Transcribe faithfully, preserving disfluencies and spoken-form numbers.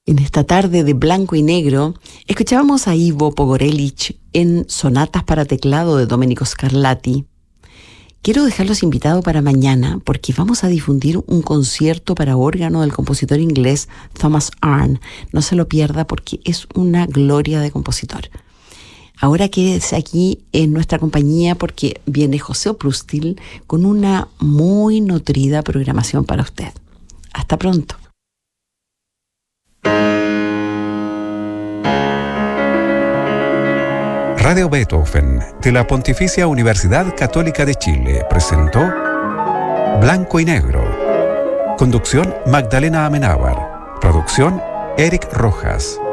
En esta tarde de blanco y negro, escuchábamos a Ivo Pogorelic en Sonatas para teclado de Domenico Scarlatti. Quiero dejarlos invitados para mañana porque vamos a difundir un concierto para órgano del compositor inglés Thomas Arne. No se lo pierda porque es una gloria de compositor. Ahora quédese aquí en nuestra compañía porque viene José Oprustil con una muy nutrida programación para usted. Hasta pronto. Radio Beethoven de la Pontificia Universidad Católica de Chile presentó Blanco y Negro. Conducción Magdalena Amenábar. Producción Eric Rojas.